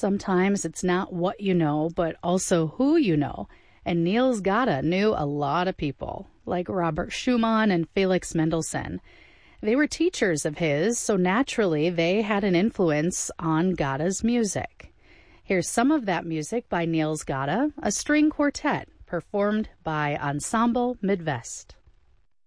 sometimes it's not what you know, but also who you know. And Niels Gade knew a lot of people, like Robert Schumann and Felix Mendelssohn. They were teachers of his, so naturally they had an influence on Gade's music. Here's some of that music by Niels Gade, a string quartet, performed by Ensemble Midwest.